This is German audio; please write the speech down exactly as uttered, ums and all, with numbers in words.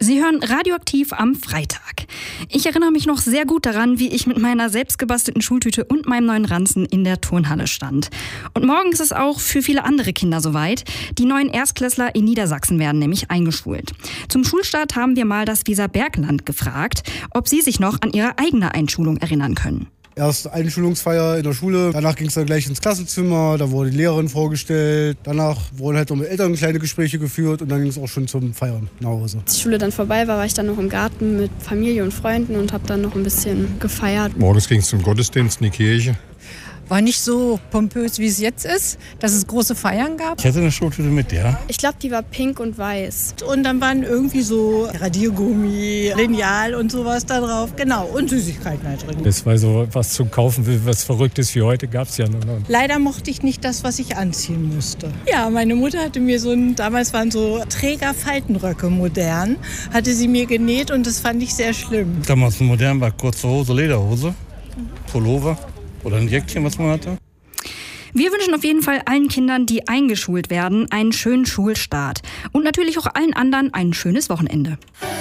Sie hören Radioaktiv am Freitag. Ich erinnere mich noch sehr gut daran, wie ich mit meiner selbstgebastelten Schultüte und meinem neuen Ranzen in der Turnhalle stand. Und morgen ist es auch für viele andere Kinder soweit. Die neuen Erstklässler in Niedersachsen werden nämlich eingeschult. Zum Schulstart haben wir mal das Weserbergland gefragt, ob sie sich noch an ihre eigene Einschulung erinnern können. Erst Einschulungsfeier in der Schule, danach ging es dann gleich ins Klassenzimmer, da wurde die Lehrerin vorgestellt, danach wurden halt noch mit Eltern kleine Gespräche geführt und dann ging es auch schon zum Feiern nach Hause. Als die Schule dann vorbei war, war ich dann noch im Garten mit Familie und Freunden und habe dann noch ein bisschen gefeiert. Morgens ging es zum Gottesdienst in die Kirche. War nicht so pompös, wie es jetzt ist, dass es große Feiern gab. Ich hatte eine Schultüte mit, ja. Ich glaube, die war pink und weiß. Und dann waren irgendwie so Radiergummi, Lineal und sowas da drauf. Genau, und Süßigkeiten halt drin. Das war so was zum Kaufen, was Verrücktes wie heute gab es ja noch. Leider mochte ich nicht das, was ich anziehen musste. Ja, meine Mutter hatte mir so ein, damals waren so Trägerfaltenröcke modern, hatte sie mir genäht und das fand ich sehr schlimm. Damals modern war kurze Hose, Lederhose, Pullover. Oder ein Jäckchen, was man hatte. Wir wünschen auf jeden Fall allen Kindern, die eingeschult werden, einen schönen Schulstart. Und natürlich auch allen anderen ein schönes Wochenende.